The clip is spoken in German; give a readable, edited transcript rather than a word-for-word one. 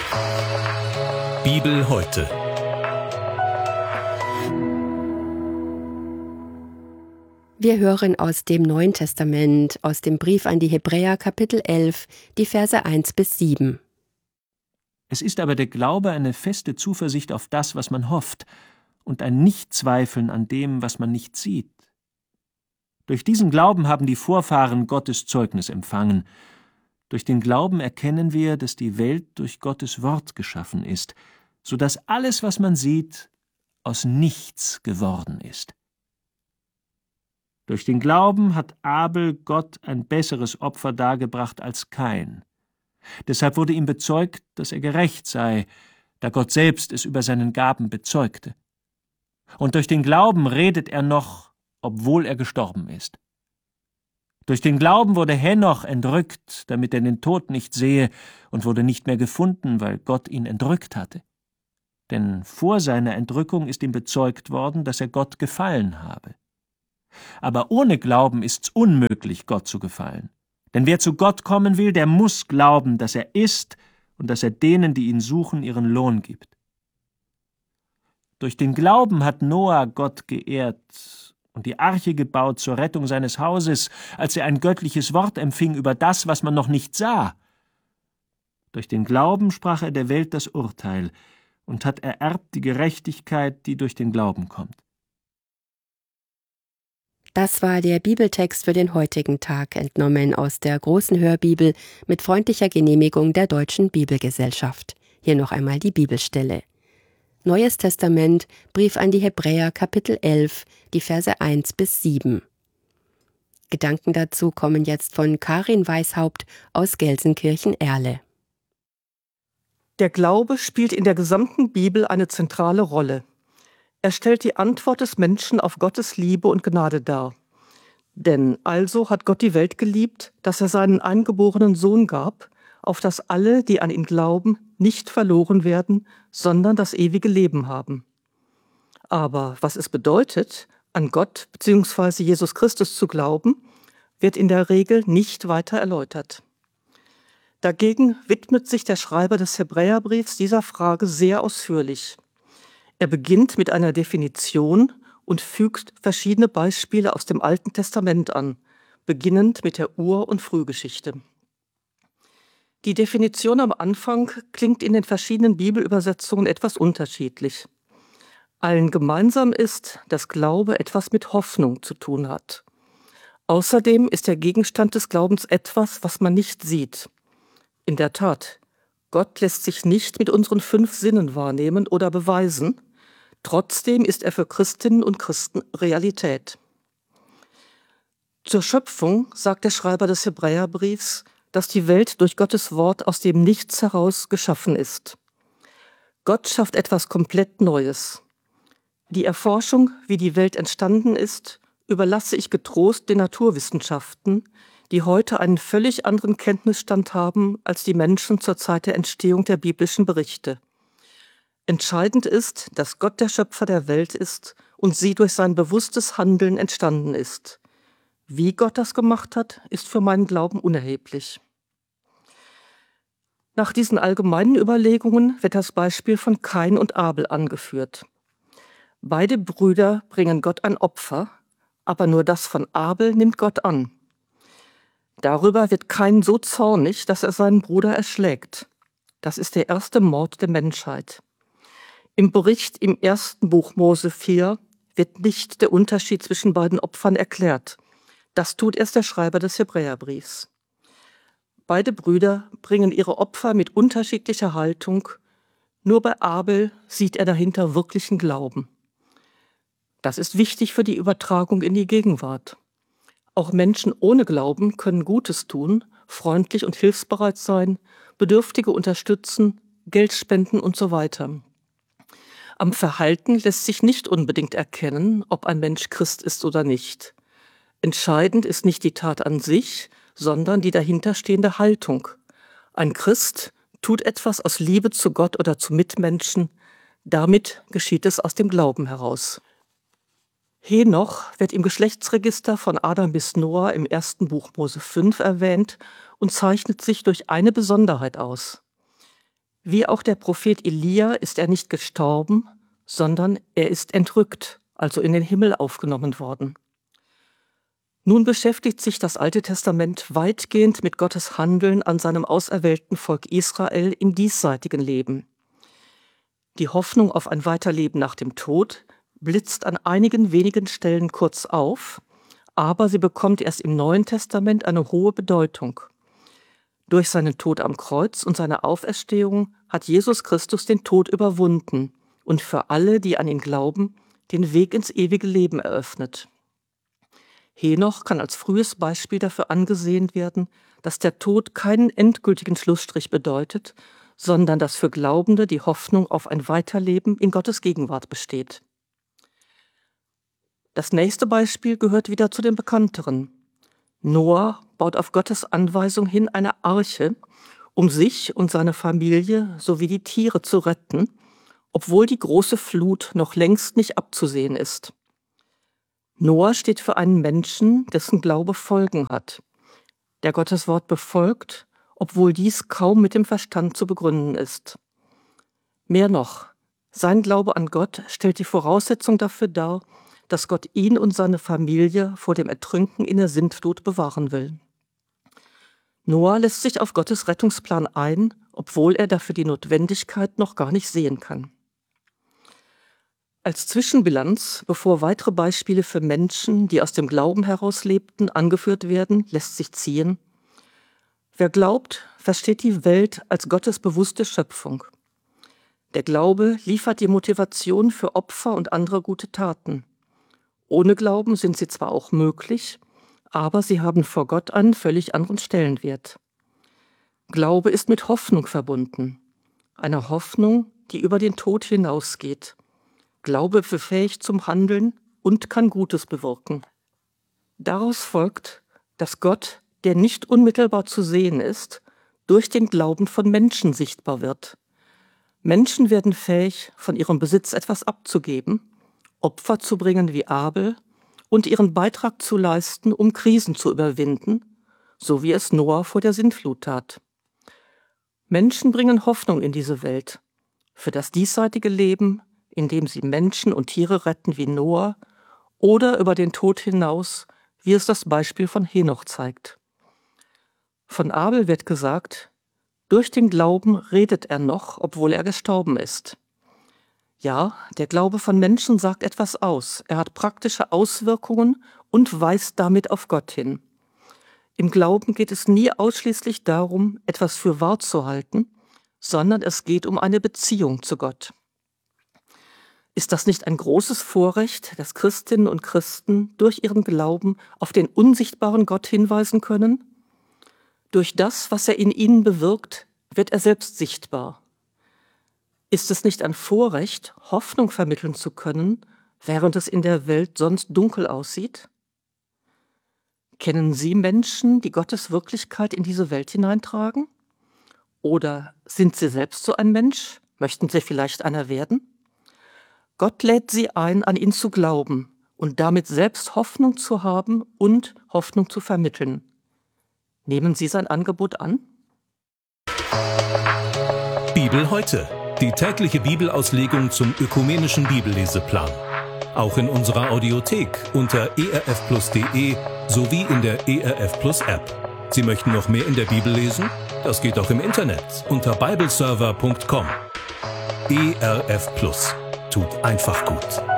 Bibel heute. Wir hören aus dem Neuen Testament, aus dem Brief an die Hebräer, Kapitel 11, die Verse 1 bis 7. Es ist aber der Glaube eine feste Zuversicht auf das, was man hofft, und ein Nichtzweifeln an dem, was man nicht sieht. Durch diesen Glauben haben die Vorfahren Gottes Zeugnis empfangen. Durch den Glauben erkennen wir, dass die Welt durch Gottes Wort geschaffen ist, so dass alles, was man sieht, aus nichts geworden ist. Durch den Glauben hat Abel Gott ein besseres Opfer dargebracht als Kain. Deshalb wurde ihm bezeugt, dass er gerecht sei, da Gott selbst es über seinen Gaben bezeugte. Und durch den Glauben redet er noch, obwohl er gestorben ist. Durch den Glauben wurde Henoch entrückt, damit er den Tod nicht sehe, und wurde nicht mehr gefunden, weil Gott ihn entrückt hatte. Denn vor seiner Entrückung ist ihm bezeugt worden, dass er Gott gefallen habe. Aber ohne Glauben ist's unmöglich, Gott zu gefallen. Denn wer zu Gott kommen will, der muss glauben, dass er ist und dass er denen, die ihn suchen, ihren Lohn gibt. Durch den Glauben hat Noah Gott geehrt und die Arche gebaut zur Rettung seines Hauses, als er ein göttliches Wort empfing über das, was man noch nicht sah. Durch den Glauben sprach er der Welt das Urteil und hat ererbt die Gerechtigkeit, die durch den Glauben kommt. Das war der Bibeltext für den heutigen Tag, entnommen aus der großen Hörbibel mit freundlicher Genehmigung der Deutschen Bibelgesellschaft. Hier noch einmal die Bibelstelle. Neues Testament, Brief an die Hebräer, Kapitel 11, die Verse 1 bis 7. Gedanken dazu kommen jetzt von Karin Weishaupt aus Gelsenkirchen-Erle. Der Glaube spielt in der gesamten Bibel eine zentrale Rolle. Er stellt die Antwort des Menschen auf Gottes Liebe und Gnade dar. Denn also hat Gott die Welt geliebt, dass er seinen eingeborenen Sohn gab, auf dass alle, die an ihn glauben, nicht verloren werden, sondern das ewige Leben haben. Aber was es bedeutet, an Gott bzw. Jesus Christus zu glauben, wird in der Regel nicht weiter erläutert. Dagegen widmet sich der Schreiber des Hebräerbriefs dieser Frage sehr ausführlich. Er beginnt mit einer Definition und fügt verschiedene Beispiele aus dem Alten Testament an, beginnend mit der Ur- und Frühgeschichte. Die Definition am Anfang klingt in den verschiedenen Bibelübersetzungen etwas unterschiedlich. Allen gemeinsam ist, dass Glaube etwas mit Hoffnung zu tun hat. Außerdem ist der Gegenstand des Glaubens etwas, was man nicht sieht. In der Tat, Gott lässt sich nicht mit unseren 5 Sinnen wahrnehmen oder beweisen. Trotzdem ist er für Christinnen und Christen Realität. Zur Schöpfung sagt der Schreiber des Hebräerbriefs, dass die Welt durch Gottes Wort aus dem Nichts heraus geschaffen ist. Gott schafft etwas komplett Neues. Die Erforschung, wie die Welt entstanden ist, überlasse ich getrost den Naturwissenschaften, die heute einen völlig anderen Kenntnisstand haben als die Menschen zur Zeit der Entstehung der biblischen Berichte. Entscheidend ist, dass Gott der Schöpfer der Welt ist und sie durch sein bewusstes Handeln entstanden ist. Wie Gott das gemacht hat, ist für meinen Glauben unerheblich. Nach diesen allgemeinen Überlegungen wird das Beispiel von Kain und Abel angeführt. Beide Brüder bringen Gott ein Opfer, aber nur das von Abel nimmt Gott an. Darüber wird Kain so zornig, dass er seinen Bruder erschlägt. Das ist der erste Mord der Menschheit. Im Bericht im 1. Buch Mose 4 wird nicht der Unterschied zwischen beiden Opfern erklärt. Das tut erst der Schreiber des Hebräerbriefs. Beide Brüder bringen ihre Opfer mit unterschiedlicher Haltung. Nur bei Abel sieht er dahinter wirklichen Glauben. Das ist wichtig für die Übertragung in die Gegenwart. Auch Menschen ohne Glauben können Gutes tun, freundlich und hilfsbereit sein, Bedürftige unterstützen, Geld spenden und so weiter. Am Verhalten lässt sich nicht unbedingt erkennen, ob ein Mensch Christ ist oder nicht. Entscheidend ist nicht die Tat an sich, sondern die dahinterstehende Haltung. Ein Christ tut etwas aus Liebe zu Gott oder zu Mitmenschen, damit geschieht es aus dem Glauben heraus. Henoch wird im Geschlechtsregister von Adam bis Noah im 1. Buch Mose 5 erwähnt und zeichnet sich durch eine Besonderheit aus. Wie auch der Prophet Elia ist er nicht gestorben, sondern er ist entrückt, also in den Himmel aufgenommen worden. Nun beschäftigt sich das Alte Testament weitgehend mit Gottes Handeln an seinem auserwählten Volk Israel im diesseitigen Leben. Die Hoffnung auf ein Weiterleben nach dem Tod blitzt an einigen wenigen Stellen kurz auf, aber sie bekommt erst im Neuen Testament eine hohe Bedeutung. Durch seinen Tod am Kreuz und seine Auferstehung hat Jesus Christus den Tod überwunden und für alle, die an ihn glauben, den Weg ins ewige Leben eröffnet. Henoch kann als frühes Beispiel dafür angesehen werden, dass der Tod keinen endgültigen Schlussstrich bedeutet, sondern dass für Glaubende die Hoffnung auf ein Weiterleben in Gottes Gegenwart besteht. Das nächste Beispiel gehört wieder zu den bekannteren. Noah baut auf Gottes Anweisung hin eine Arche, um sich und seine Familie sowie die Tiere zu retten, obwohl die große Flut noch längst nicht abzusehen ist. Noah steht für einen Menschen, dessen Glaube Folgen hat, der Gottes Wort befolgt, obwohl dies kaum mit dem Verstand zu begründen ist. Mehr noch, sein Glaube an Gott stellt die Voraussetzung dafür dar, dass Gott ihn und seine Familie vor dem Ertrinken in der Sintflut bewahren will. Noah lässt sich auf Gottes Rettungsplan ein, obwohl er dafür die Notwendigkeit noch gar nicht sehen kann. Als Zwischenbilanz, bevor weitere Beispiele für Menschen, die aus dem Glauben heraus lebten, angeführt werden, lässt sich ziehen: Wer glaubt, versteht die Welt als Gottes bewusste Schöpfung. Der Glaube liefert die Motivation für Opfer und andere gute Taten. Ohne Glauben sind sie zwar auch möglich, aber sie haben vor Gott einen völlig anderen Stellenwert. Glaube ist mit Hoffnung verbunden, eine Hoffnung, die über den Tod hinausgeht. Glaube befähigt zum Handeln und kann Gutes bewirken. Daraus folgt, dass Gott, der nicht unmittelbar zu sehen ist, durch den Glauben von Menschen sichtbar wird. Menschen werden fähig, von ihrem Besitz etwas abzugeben, Opfer zu bringen wie Abel und ihren Beitrag zu leisten, um Krisen zu überwinden, so wie es Noah vor der Sintflut tat. Menschen bringen Hoffnung in diese Welt, für das diesseitige Leben, indem sie Menschen und Tiere retten wie Noah oder über den Tod hinaus, wie es das Beispiel von Henoch zeigt. Von Abel wird gesagt, durch den Glauben redet er noch, obwohl er gestorben ist. Ja, der Glaube von Menschen sagt etwas aus. Er hat praktische Auswirkungen und weist damit auf Gott hin. Im Glauben geht es nie ausschließlich darum, etwas für wahr zu halten, sondern es geht um eine Beziehung zu Gott. Ist das nicht ein großes Vorrecht, dass Christinnen und Christen durch ihren Glauben auf den unsichtbaren Gott hinweisen können? Durch das, was er in ihnen bewirkt, wird er selbst sichtbar. Ist es nicht ein Vorrecht, Hoffnung vermitteln zu können, während es in der Welt sonst dunkel aussieht? Kennen Sie Menschen, die Gottes Wirklichkeit in diese Welt hineintragen? Oder sind Sie selbst so ein Mensch? Möchten Sie vielleicht einer werden? Gott lädt Sie ein, an ihn zu glauben und damit selbst Hoffnung zu haben und Hoffnung zu vermitteln. Nehmen Sie sein Angebot an? Bibel heute. Die tägliche Bibelauslegung zum ökumenischen Bibelleseplan. Auch in unserer Audiothek unter erfplus.de sowie in der ERF Plus App. Sie möchten noch mehr in der Bibel lesen? Das geht auch im Internet unter bibleserver.com. ERF Plus. Tut einfach gut.